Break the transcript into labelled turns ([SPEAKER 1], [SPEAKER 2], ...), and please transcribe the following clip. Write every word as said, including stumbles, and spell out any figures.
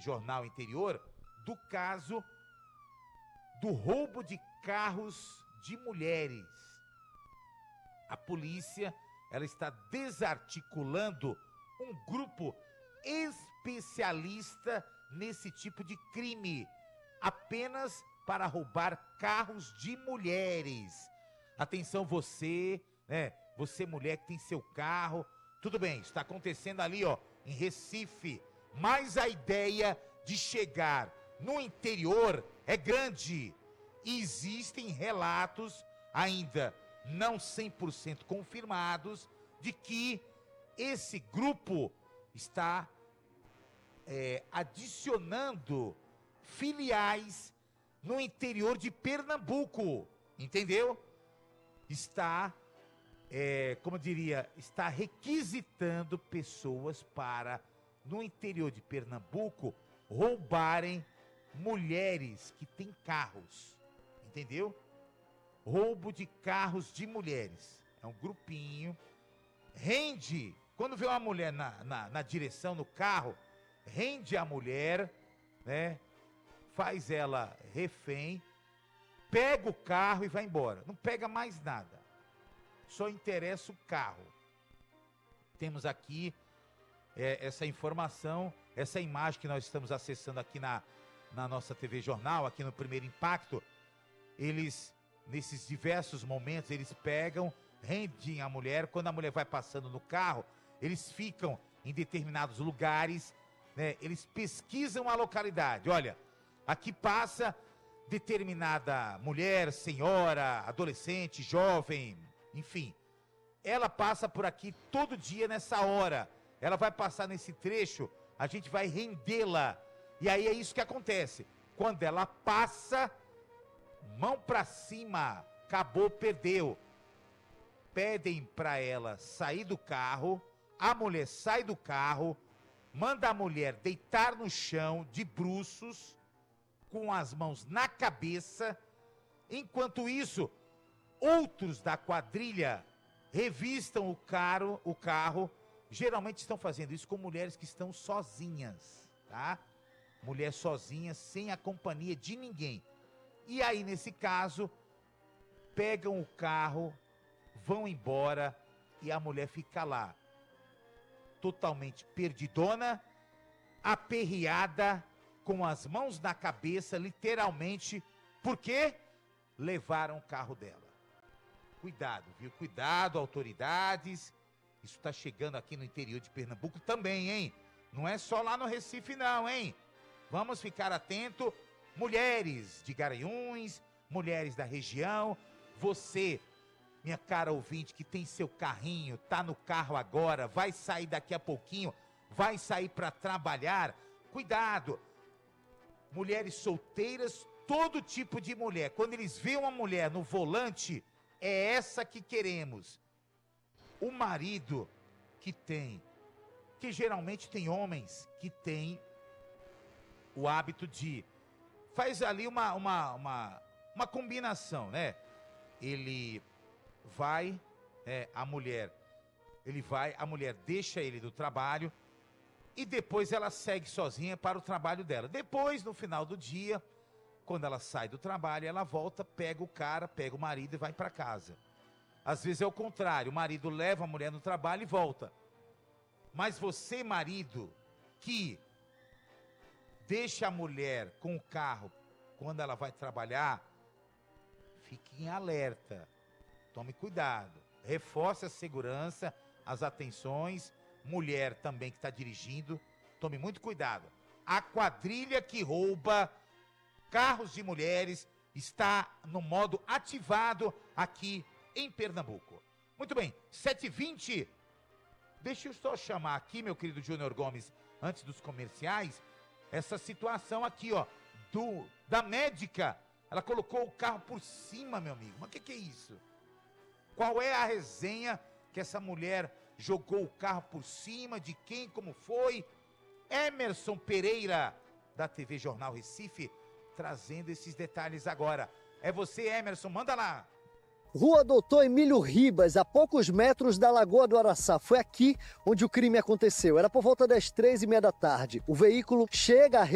[SPEAKER 1] Jornal Interior do caso do roubo de carros de mulheres. A polícia, ela está desarticulando um grupo especialista nesse tipo de crime, apenas para roubar carros de mulheres. Atenção você, né, você mulher que tem seu carro, tudo bem, está acontecendo ali, ó, em Recife, mas a ideia de chegar no interior é grande. E existem relatos, ainda não cem por cento confirmados, de que esse grupo está é, adicionando filiais no interior de Pernambuco, entendeu? Está, é, como eu diria, está requisitando pessoas para, no interior de Pernambuco, roubarem mulheres que têm carros, entendeu? Roubo de carros de mulheres. É um grupinho, rende, quando vê uma mulher na, na, na direção, no carro, rende a mulher, né? Faz ela refém, pega o carro e vai embora. Não pega mais nada. Só interessa o carro. Temos aqui é, essa informação, essa imagem que nós estamos acessando aqui na, na nossa T V Jornal, aqui no Primeiro Impacto. Eles, nesses diversos momentos, eles pegam, rendem a mulher. Quando a mulher vai passando no carro, eles ficam em determinados lugares, né? Eles pesquisam a localidade. Olha, aqui passa determinada mulher, senhora, adolescente, jovem, enfim. Ela passa por aqui todo dia nessa hora. Ela vai passar nesse trecho, a gente vai rendê-la. E aí é isso que acontece. Quando ela passa, mão pra cima, acabou, perdeu. Pedem pra ela sair do carro, a mulher sai do carro, manda a mulher deitar no chão, de bruços, com as mãos na cabeça. Enquanto isso, outros da quadrilha revistam o carro, o carro. Geralmente estão fazendo isso com mulheres que estão sozinhas, tá? Mulher sozinha, sem a companhia de ninguém. E aí, nesse caso, pegam o carro, vão embora e a mulher fica lá, totalmente perdidona, aperreada, com as mãos na cabeça, literalmente, porque levaram o carro dela. Cuidado, viu? Cuidado, autoridades. Isso está chegando aqui no interior de Pernambuco também, hein? Não é só lá no Recife não, hein? Vamos ficar atento. Mulheres de Garanhuns, mulheres da região, você, minha cara ouvinte, que tem seu carrinho, tá no carro agora, vai sair daqui a pouquinho, vai sair para trabalhar, cuidado. Mulheres solteiras, todo tipo de mulher. Quando eles veem uma mulher no volante, é essa que queremos. O marido que tem, que geralmente tem homens que têm o hábito de, faz ali uma, uma, uma, uma combinação, né? Ele vai, é, a mulher, ele vai, a mulher deixa ele do trabalho e depois ela segue sozinha para o trabalho dela. Depois, no final do dia, quando ela sai do trabalho, ela volta, pega o cara, pega o marido e vai para casa. Às vezes é o contrário, o marido leva a mulher no trabalho e volta. Mas você, marido, que deixa a mulher com o carro quando ela vai trabalhar, fique em alerta, tome cuidado, reforce a segurança, as atenções, mulher também que está dirigindo, tome muito cuidado. A quadrilha que rouba carros de mulheres está no modo ativado aqui em Pernambuco. Muito bem, sete e vinte, deixa eu só chamar aqui, meu querido Júnior Gomes, antes dos comerciais, essa situação aqui, ó, do, da médica. Ela colocou o carro por cima, meu amigo. Mas o que, que é isso? Qual é a resenha que essa mulher jogou o carro por cima? De quem? Como foi? Emerson Pereira, da T V Jornal Recife, trazendo esses detalhes agora. É você, Emerson, manda lá.
[SPEAKER 2] Rua Doutor Emílio Ribas, a poucos metros da Lagoa do Araçá. Foi aqui onde o crime aconteceu. Era por volta das três e meia da tarde. O veículo chega a